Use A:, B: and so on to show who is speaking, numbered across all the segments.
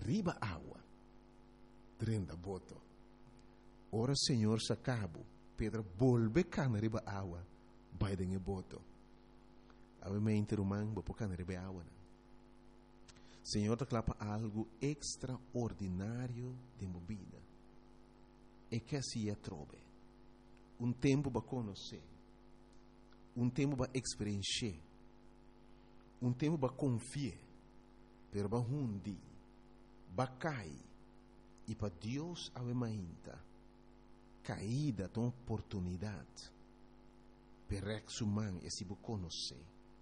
A: riba água. Drenda boto. Ora Senhor sacabo. Pedro volve cana riba água. Vai dengue boto. Ave mente romang bopo cana riba água. Senhor clapa algo extraordinário de movida. E que assim é trobe. Tempo para conhecer. Tempo para experienciar. Tempo para confiar. Pero para hundi. Para cair. E para Deus ave mainta. Caída de oportunidade. Per ex human e se para conhecer.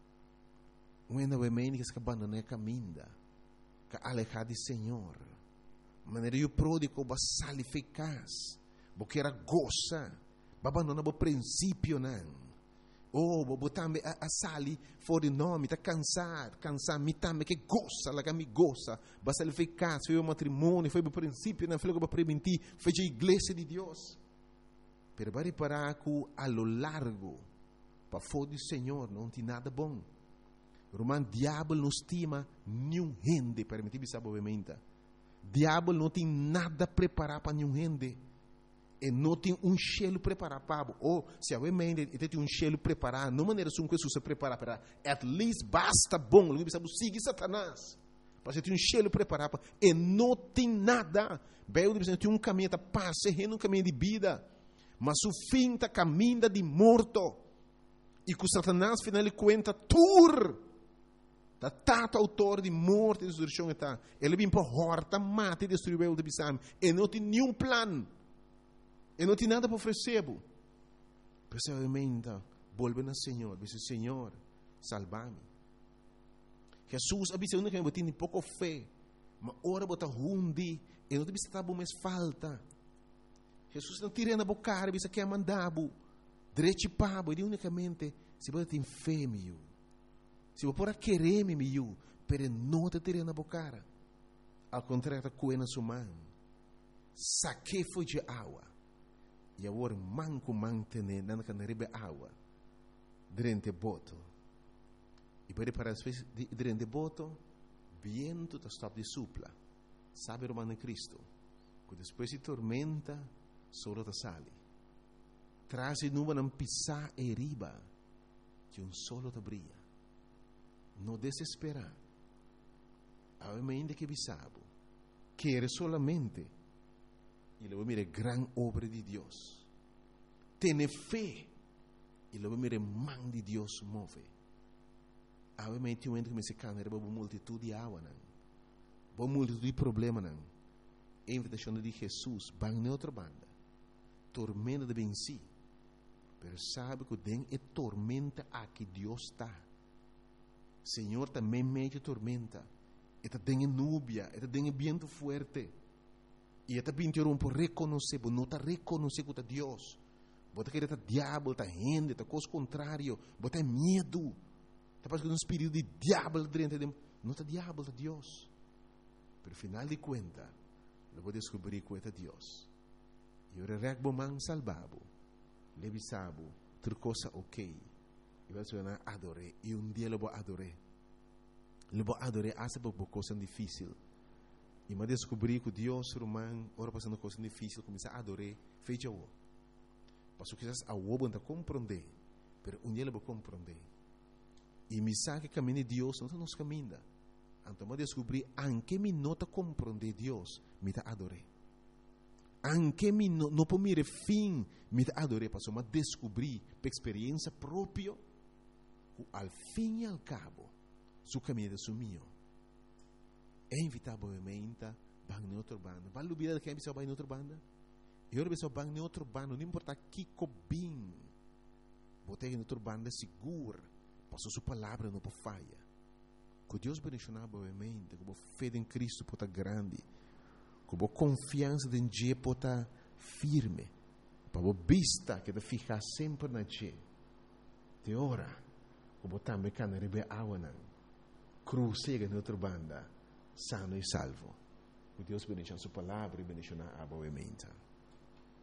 A: Quando ave mainta que se abandona a caminda. Que alejar de Senhor. Maneira eu pródigo para salificas. Porque era goza. Para abandonar o princípio não. Bo tambe a sali fuori nome, tá cansar, mi tambe che goza, la che mi goza, basta il fecaz, foi o matrimônio, foi o princípio, não foi o para preventir, foi a igreja de Deus. Pero para reparar que a lo largo, para fora do Senhor, não tem nada bom. Roman, diabo não estima nenhum gente, permitir-me saber obviamente. Diabo não tem nada preparado para nenhum gente. E não tem cheiro preparado para ou se a mente tem cheiro preparado não maneira que Jesus se prepara para at least basta bom não precisa seguir Satanás para ter cheiro preparado para e não tem nada bem precisa ter caminho da paz um caminho de vida mas o fim tá caminho de morto e que Satanás final de conta tur da tata autor de morte e ressurreição está ele vem para horta mate e destruir o de bisam e não tem nenhum plano. E não tem nada para oferecer. Precisamente, volve ao Senhor. Diz: Senhor, salva-me. Jesus avisa que eu tenho pouco fé. Mas ora bota hundi. E não te precisa estar mais falta. Jesus não tira na boca. Avisa que é mandado. Direito pabo. E unicamente, se você tem fé, meu. Se você pode querer, meu. Pero não te tira na boca. Ao contrário, coe na sua mão. Saque foi de água. E agora manco mantene na canaribe água durante boto e para durante boto viento está stop de supla sabe romano Cristo que depois de tormenta solo ta sale traz nuvem não pisar e riba que solo ta brilha não desesperar ainda que bisabo quer solamente e lo mire gran obra de Deus. Tiene fé e lo mire man de Deus move. Obviamente um que me se cana era uma multitud de água não. Uma multitud de problema não. A invitação de Jesus vai na outra banda. Tormenta de venci. Pero sabe que den é tormenta aqui Deus está. Senhor também meio tormenta. Eta tem núbia, eta tem vento forte. E até pintou por reconhecer, não está reconhecer que é Deus. Bota que está diabo, está gente, está coisa contrário, bota medo. Está passando um espírito de diabo dentro de não está diabo, está Deus. Pero final de conta, eu vou descobrir que é Deus. E eu regbo man salvabo, levisabo, outra coisa ok. E vai se adorei, e dia eu vou adorar. Eu vou adorar, essa é uma coisa difícil. E me descobri que Deus, romano, ora passando coisa difícil, começa a adorar, fecha o. Passou que a o não compreender, mas dia ele vai compreender. E me sabe que caminho de Deus não nos caminha. Então me descobri, anche me nota compreender Deus, me ta adorar. Anche me não por mire fim, me ta adorar, passou me descobri, por experiência própria, que al fim e al cabo, su caminho é su mio. É inevitavelmente vai em outra banda. Vai lubir que é vai em outra banda. E agora pessoal vai em outra banda, não importa que cobim. Botei em outra banda seguro, passou sua palavra não pode falha. Que Deus bendicionar obviamente, com fé em Cristo pode grande, com confiança em Deus pode firme, para vista que te ficar sempre na Deus. De ora, com também cana rebe água não, cruzega em outra banda. Sano e salvo. Que Deus bendiga a sua palavra e bendiga a boa mente.